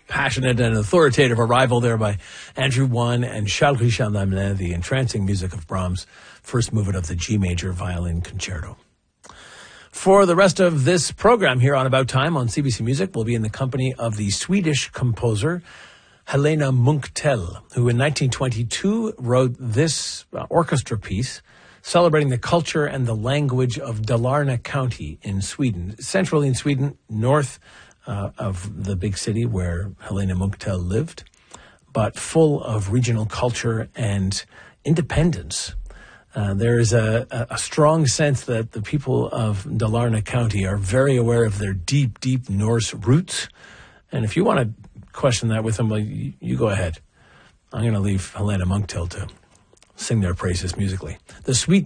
passionate and authoritative arrival there by Andrew One and Charles Richard Lamelin, the entrancing music of Brahms' first movement of the G major violin concerto. For the rest of this program here on About Time on CBC Music, we'll be in the company of the Swedish composer Helena Munktell, who in 1922 wrote this orchestra piece celebrating the culture and the language of Dalarna County in Sweden, centrally in Sweden, north of the big city where Helena Munktell lived, but full of regional culture and independence. There is a strong sense that the people of Dalarna County are very aware of their deep, deep Norse roots. And if you want to question that with them, well, you go ahead. I'm going to leave Helena Munktell to sing their praises musically. The Sweet